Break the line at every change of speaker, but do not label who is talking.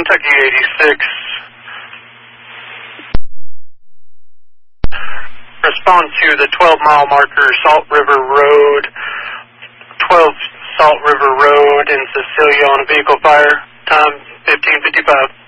Kentucky 86. Respond to the 12-mile marker, Salt River Road, 12 Salt River Road in Cecilia on a vehicle fire. Time 15:55.